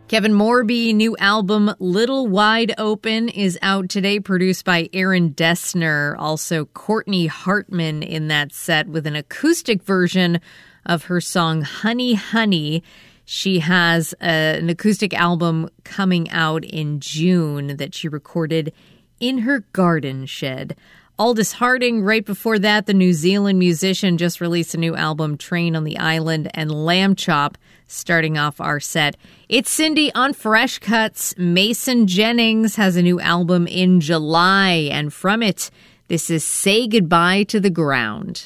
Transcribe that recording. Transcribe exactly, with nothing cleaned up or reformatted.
Kevin Morby, new album Little Wide Open is out today, produced by Aaron Dessner. Also, Courtney Hartman in that set with an acoustic version of her song Honey Honey. She has a, an acoustic album coming out in June that she recorded in her garden shed. Aldous Harding, right before that, the New Zealand musician, just released a new album, Train on the Island, and Lamb Chop, starting off our set. It's Cindy on Fresh Cuts. Mason Jennings has a new album in July, and from it, this is Say Goodbye to the Ground.